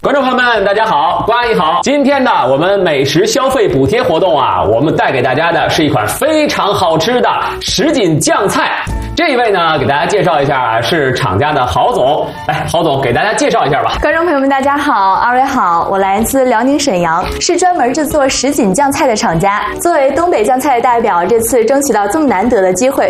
观众朋友们，大家好，瓜阿姨好。今天呢，我们美食消费补贴活动啊，我们带给大家的是一款非常好吃的什锦酱菜。这一位呢，给大家介绍一下是厂家的郝总。来，郝总给大家介绍一下吧。 观众朋友们，大家好，二位好，我来自辽宁沈阳，是专门制作什锦酱菜的厂家。作为东北酱菜的代表，这次争取到这么难得的机会，